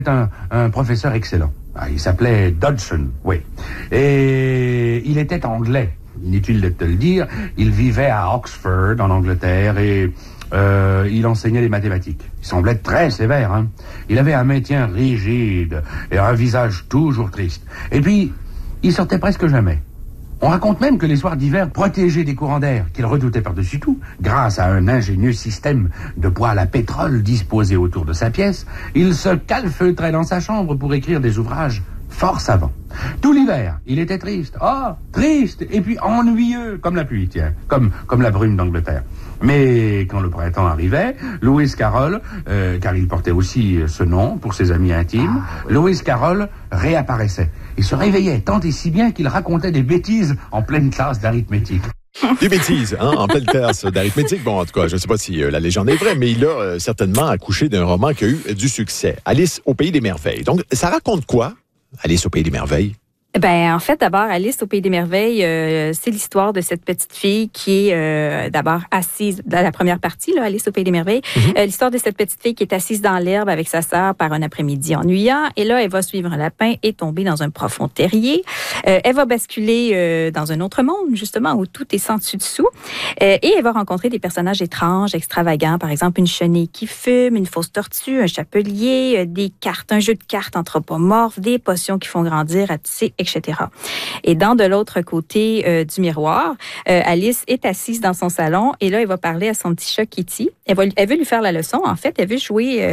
un professeur excellent. Il s'appelait Dodgson, oui. Et il était anglais. Inutile de te le dire. Il vivait à Oxford, en Angleterre, et il enseignait les mathématiques. Il semblait très sévère, hein. Il avait un maintien rigide et un visage toujours triste. Et puis, il sortait presque jamais. On raconte même que les soirs d'hiver, protégé des courants d'air qu'il redoutait par-dessus tout, grâce à un ingénieux système de poêle à pétrole disposé autour de sa pièce, il se calfeutrait dans sa chambre pour écrire des ouvrages fort savants. Tout l'hiver, il était triste. Triste, et puis ennuyeux, comme la pluie, tiens, comme la brume d'Angleterre. Mais quand le printemps arrivait, Lewis Carroll, car il portait aussi ce nom pour ses amis intimes, Lewis Carroll réapparaissait. Il se réveillait tant et si bien qu'il racontait des bêtises en pleine classe d'arithmétique. Des bêtises, en pleine classe d'arithmétique. Bon, en tout cas, je ne sais pas si la légende est vraie, mais il a certainement accouché d'un roman qui a eu du succès. Alice au Pays des Merveilles. Donc, ça raconte quoi, Alice au Pays des Merveilles? En fait, d'abord, Alice au Pays des Merveilles, c'est l'histoire de cette petite fille qui est d'abord assise dans la première partie, là, Alice au Pays des Merveilles. L'histoire de cette petite fille qui est assise dans l'herbe avec sa sœur par un après-midi ennuyant. Et là, elle va suivre un lapin et tomber dans un profond terrier. Elle va basculer dans un autre monde, justement, où tout est sans dessus-dessous. Et elle va rencontrer des personnages étranges, extravagants. Par exemple, une chenille qui fume, une fausse tortue, un chapelier, des cartes, un jeu de cartes anthropomorphes, des potions qui font grandir, etc. Et de l'autre côté du miroir, Alice est assise dans son salon et là, elle va parler à son petit chat Kitty. Elle veut lui faire la leçon. En fait, elle veut jouer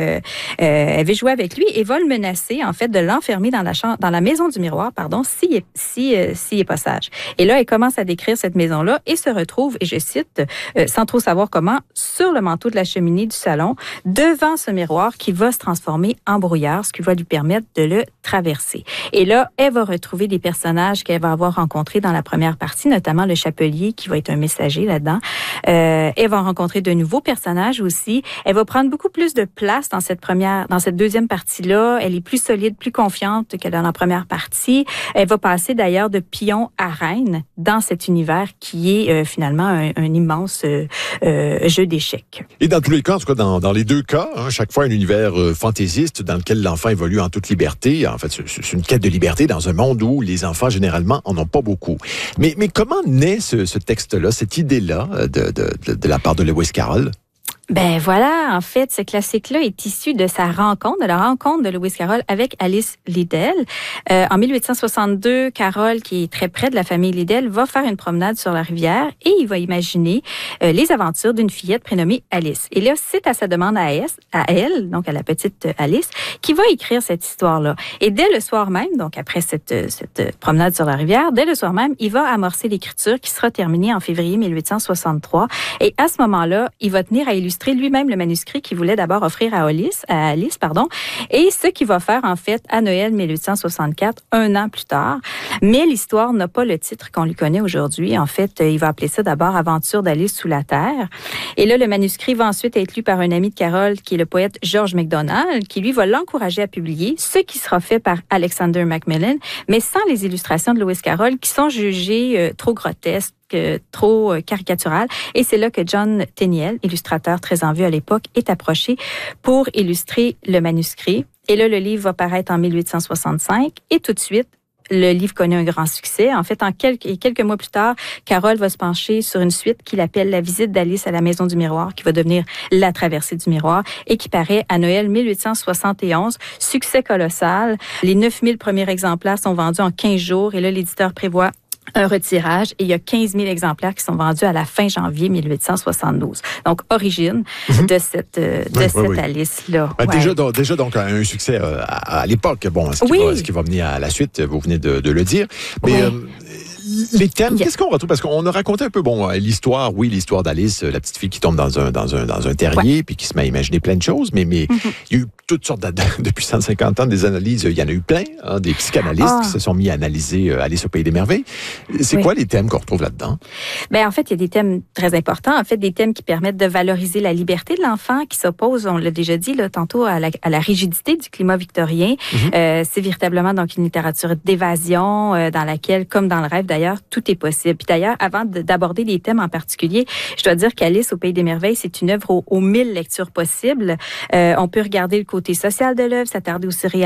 avec lui et va le menacer, en fait, de l'enfermer dans la maison du miroir, s'il est pas sage. Et là, elle commence à décrire cette maison-là et se retrouve, et je cite, sans trop savoir comment, sur le manteau de la cheminée du salon, devant ce miroir qui va se transformer en brouillard, ce qui va lui permettre de le traverser. Et là, elle va retrouver des personnages qu'elle va avoir rencontrés dans la première partie, notamment le chapelier qui va être un messager là-dedans. Elle va rencontrer de nouveaux personnages aussi. Elle va prendre beaucoup plus de place dans cette deuxième partie-là. Elle est plus solide, plus confiante que dans la première partie. Elle va passer d'ailleurs de pion à reine dans cet univers qui est finalement un immense jeu d'échecs. Et dans tous les cas, en tout cas dans les deux cas, chaque fois un univers fantaisiste dans lequel l'enfant évolue en toute liberté. En fait, c'est une quête de liberté dans un monde où les enfants, généralement, en ont pas beaucoup. Mais comment naît ce texte-là, cette idée-là de la part de Lewis Carroll? Voilà, en fait, ce classique-là est issu de la rencontre de Lewis Carroll avec Alice Liddell. En 1862, Carroll, qui est très près de la famille Liddell, va faire une promenade sur la rivière et il va imaginer les aventures d'une fillette prénommée Alice. Et là, c'est à sa demande à elle, donc à la petite Alice, qui va écrire cette histoire-là. Et dès le soir même, donc après cette promenade sur la rivière, dès le soir même, il va amorcer l'écriture qui sera terminée en février 1863. Et à ce moment-là, il va tenir à illustrer lui-même le manuscrit qu'il voulait d'abord offrir à Alice, et ce qu'il va faire en fait à Noël 1864, un an plus tard. Mais l'histoire n'a pas le titre qu'on lui connaît aujourd'hui. En fait, il va appeler ça d'abord Aventure d'Alice sous la terre. Et là, le manuscrit va ensuite être lu par un ami de Carroll qui est le poète George MacDonald, qui lui va l'encourager à publier, ce qui sera fait par Alexander Macmillan, mais sans les illustrations de Lewis Carroll qui sont jugées trop grotesques, trop caricatural. Et c'est là que John Tenniel, illustrateur très en vue à l'époque, est approché pour illustrer le manuscrit. Et là, le livre va paraître en 1865 et tout de suite, le livre connaît un grand succès. En fait, quelques mois plus tard, Carroll va se pencher sur une suite qu'il appelle La visite d'Alice à la maison du miroir, qui va devenir La traversée du miroir et qui paraît à Noël 1871. Succès colossal. Les 9000 premiers exemplaires sont vendus en 15 jours et là, l'éditeur prévoit un retirage et il y a 15 000 exemplaires qui sont vendus à la fin janvier 1872. Donc, origine de cette Alice-là. Déjà, donc, un succès à l'époque. Bon, ce qui va venir à la suite, vous venez de le dire. Mais les thèmes, qu'est-ce qu'on retrouve? Parce qu'on a raconté un peu, l'histoire d'Alice, la petite fille qui tombe dans un terrier, puis qui se met à imaginer plein de choses, mais il y a eu toutes sortes depuis 150 ans, des analyses, il y en a eu plein, des psychanalystes qui se sont mis à analyser Alice au Pays des Merveilles. C'est quoi les thèmes qu'on retrouve là-dedans? En fait, il y a des thèmes très importants, en fait, des thèmes qui permettent de valoriser la liberté de l'enfant, qui s'opposent, on l'a déjà dit là, tantôt, à la rigidité du climat victorien. C'est véritablement donc une littérature d'évasion dans laquelle, comme dans le rêve d'ailleurs, tout est possible. Puis d'ailleurs, avant d'aborder des thèmes en particulier, je dois dire qu'Alice au Pays des Merveilles, c'est une œuvre aux 1000 lectures possibles. On peut regarder le côté social de l'œuvre, s'attarder aussi